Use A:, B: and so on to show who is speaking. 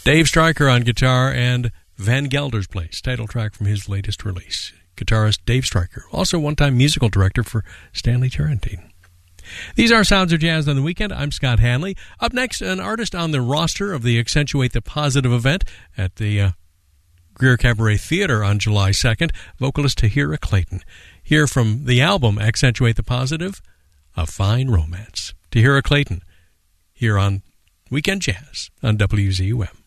A: Dave Stryker on guitar and Van Gelder's Place, title track from his latest release. Guitarist Dave Stryker, also one-time musical director for Stanley Tarantine. These are Sounds of Jazz on the Weekend. I'm Scott Hanley. Up next, an artist on the roster of the Accentuate the Positive event at the Greer Cabaret Theater on July 2nd, vocalist Tahira Clayton. Hear from the album Accentuate the Positive, A Fine Romance. Tahira Clayton, here on Weekend Jazz on WZUM.